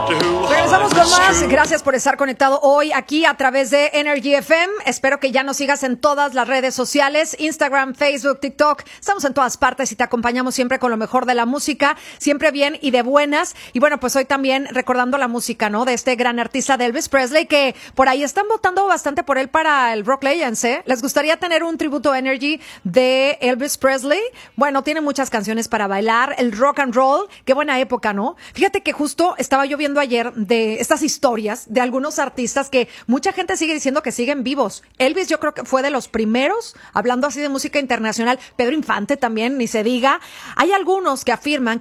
Regresamos con más. Gracias por estar conectado hoy aquí a través de Energy FM. Espero que ya nos sigas en todas las redes sociales, Instagram, Facebook, TikTok. Estamos en todas partes y te acompañamos siempre con lo mejor de la música, siempre bien y de buenas. Y bueno, pues hoy también recordando la música, ¿no? De este gran artista de Elvis Presley, que por ahí están votando bastante por él para el Rock Legends, ¿eh? ¿Les gustaría tener un tributo Energy de Elvis Presley? Bueno, tiene muchas canciones para bailar, el rock and roll. Qué buena época, ¿no? Fíjate que justo estaba yo viendo ayer de estas historias de algunos artistas que mucha gente sigue diciendo que siguen vivos. Elvis yo creo que fue de los primeros, hablando así de música internacional. Pedro Infante también, ni se diga. Hay algunos que afirman